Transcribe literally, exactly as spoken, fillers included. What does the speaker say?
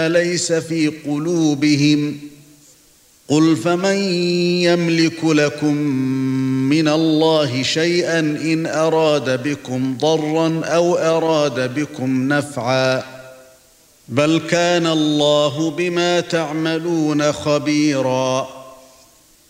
ليس في قلوبهم قل فمن يملك لكم من الله شيئا إن أراد بكم ضرا أو أراد بكم نفعا بل كان الله بما تعملون خبيرا